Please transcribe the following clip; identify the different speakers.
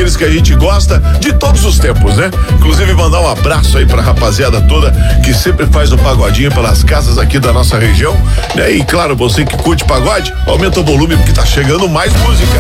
Speaker 1: daqueles que a gente gosta de todos os tempos, né? Inclusive mandar um abraço aí pra rapaziada toda que sempre faz o pagodinho pelas casas aqui da nossa região, né? E claro, você que curte pagode, aumenta o volume porque tá chegando mais música.